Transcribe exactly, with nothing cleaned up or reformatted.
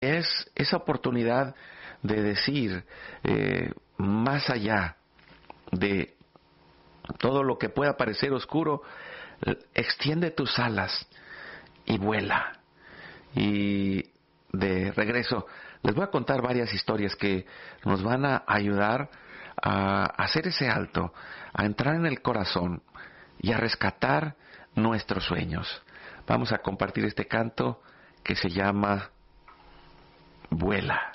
es esa oportunidad de decir, eh, más allá de todo lo que pueda parecer oscuro, extiende tus alas y vuela. Y de regreso, les voy a contar varias historias que nos van a ayudar a hacer ese alto, a entrar en el corazón y a rescatar nuestros sueños. Vamos a compartir este canto que se llama Vuela.